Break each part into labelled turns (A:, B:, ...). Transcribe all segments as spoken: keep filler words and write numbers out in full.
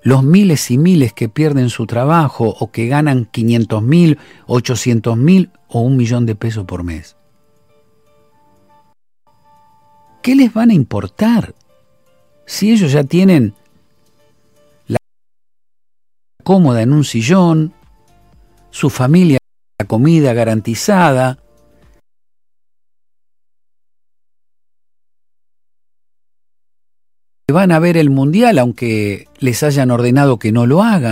A: los miles y miles que pierden su trabajo o que ganan quinientos mil, ochocientos mil o un millón de pesos por mes? ¿Qué les van a importar si ellos ya tienen la cómoda en un sillón, su familia, la comida garantizada? Van a ver el mundial aunque les hayan ordenado que no lo hagan.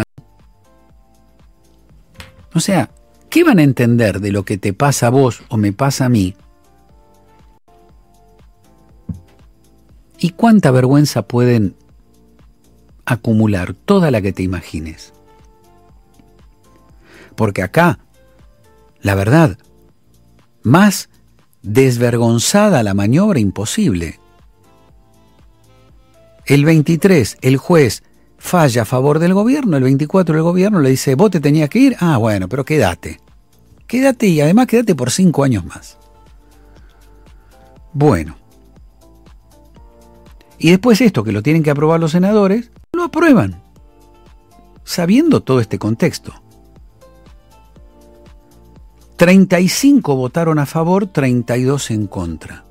A: O sea, ¿qué van a entender de lo que te pasa a vos o me pasa a mí? ¿Y cuánta vergüenza pueden acumular? Toda la que te imagines. Porque acá, la verdad, más desvergonzada la maniobra imposible. El veintitrés, el juez falla a favor del gobierno, el veinticuatro el gobierno le dice, vos te tenías que ir, ah bueno, pero quédate. Quédate y además quédate por cinco años más. Bueno. Y después esto, que lo tienen que aprobar los senadores, lo aprueban, sabiendo todo este contexto. treinta y cinco votaron a favor, treinta y dos en contra.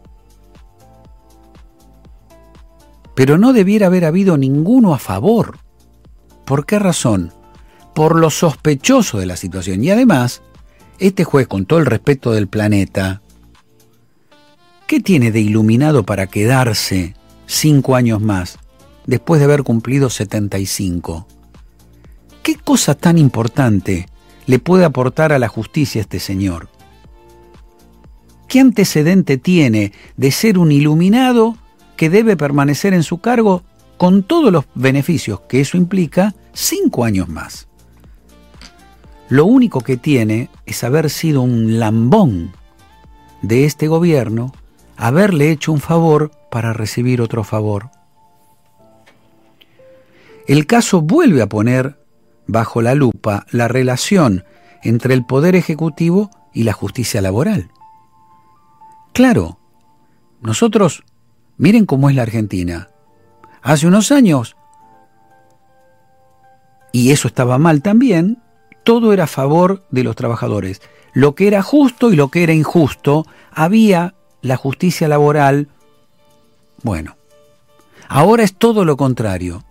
A: Pero no debiera haber habido ninguno a favor. ¿Por qué razón? Por lo sospechoso de la situación. Y además, este juez, con todo el respeto del planeta, ¿qué tiene de iluminado para quedarse cinco años más, después de haber cumplido setenta y cinco? ¿Qué cosa tan importante le puede aportar a la justicia este señor? ¿Qué antecedente tiene de ser un iluminado que debe permanecer en su cargo con todos los beneficios que eso implica cinco años más? Lo único que tiene es haber sido un lambón de este gobierno, haberle hecho un favor para recibir otro favor. El caso vuelve a poner bajo la lupa la relación entre el Poder Ejecutivo y la justicia laboral. Claro, nosotros, miren cómo es la Argentina. Hace unos años, y eso estaba mal también, todo era a favor de los trabajadores. Lo que era justo y lo que era injusto, había la justicia laboral. Bueno, ahora es todo lo contrario.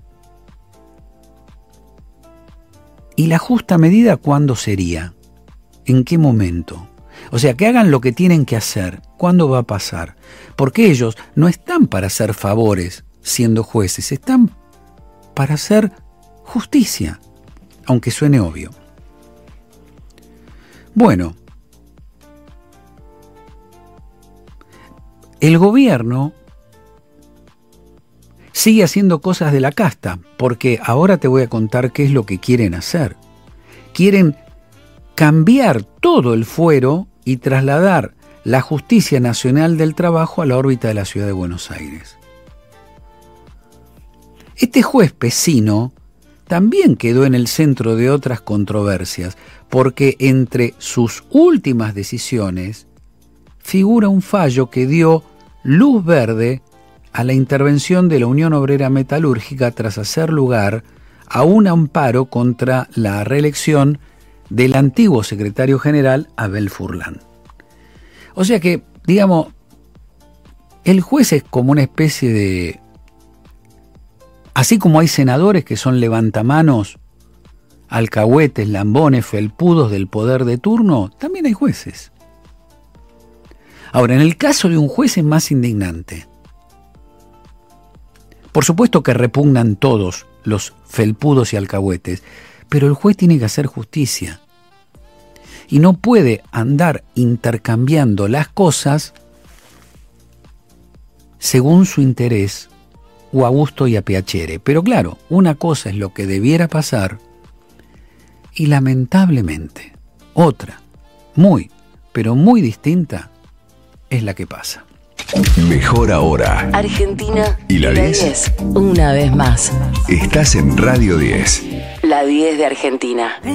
A: ¿Y la justa medida cuándo sería? ¿En qué momento? O sea, que hagan lo que tienen que hacer. ¿Cuándo va a pasar? Porque ellos no están para hacer favores siendo jueces, están para hacer justicia, aunque suene obvio. Bueno, el gobierno sigue haciendo cosas de la casta, porque ahora te voy a contar qué es lo que quieren hacer. Quieren cambiar todo el fuero y trasladar la Justicia Nacional del Trabajo a la órbita de la ciudad de Buenos Aires. Este juez Pesino también quedó en el centro de otras controversias, porque entre sus últimas decisiones figura un fallo que dio luz verde a la intervención de la Unión Obrera Metalúrgica tras hacer lugar a un amparo contra la reelección del antiguo secretario general Abel Furlan. O sea que, digamos, el juez es como una especie de... Así como hay senadores que son levantamanos, alcahuetes, lambones, felpudos del poder de turno, también hay jueces. Ahora, en el caso de un juez es más indignante. Por supuesto que repugnan todos los felpudos y alcahuetes, pero el juez tiene que hacer justicia. Y no puede andar intercambiando las cosas según su interés o a gusto y a piacere. Pero claro, una cosa es lo que debiera pasar y lamentablemente otra, muy, pero muy distinta, es la que pasa.
B: Mejor ahora.
C: Argentina
B: y la diez.
C: Una vez más.
B: Estás en Radio diez.
C: La diez de Argentina.